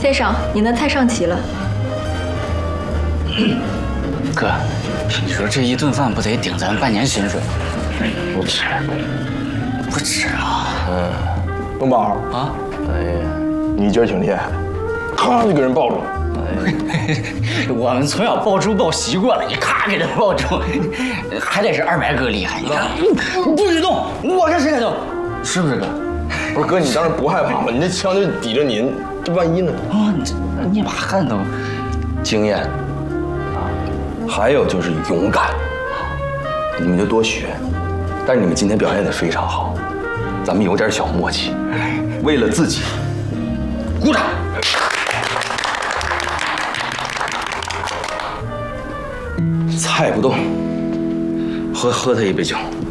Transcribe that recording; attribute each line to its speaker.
Speaker 1: 先生，您的菜上齐了。
Speaker 2: 哥，你说这一顿饭不得顶咱半年薪水？
Speaker 3: 不吃，
Speaker 2: 不吃啊？
Speaker 3: 东宝
Speaker 2: 啊？
Speaker 3: 哎呀，你今儿挺厉害，咔就给人抱住了。
Speaker 2: 我们从小抱猪抱习惯了，你咔给人抱住，还得是二白哥厉害。你看，不许动，我看谁敢动，是不是哥？
Speaker 3: 不是哥，你当时不害怕吗？你这枪就抵着你，这万一呢？
Speaker 2: 啊，你这捏把汗都。
Speaker 3: 经验啊，还有就是勇敢，你们就多学。但是你们今天表现得非常好，咱们有点小默契，为了自己，鼓掌。菜不动，喝他一杯酒。